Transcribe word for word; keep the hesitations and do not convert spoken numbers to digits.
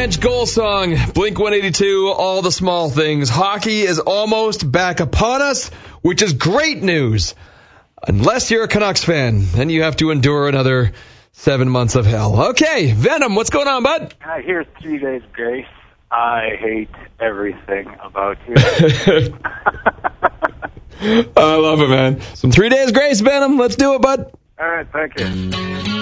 Avalanche goal song, Blink one eighty-two, All the Small Things. Hockey is almost back upon us, which is great news. Unless you're a Canucks fan, then you have to endure another seven months of hell. Okay, Venom, what's going on, bud? Uh, here's Three Days Grace. I hate everything about you. I love it, man. Some Three Days Grace, Venom. Let's do it, bud. All right, thank you.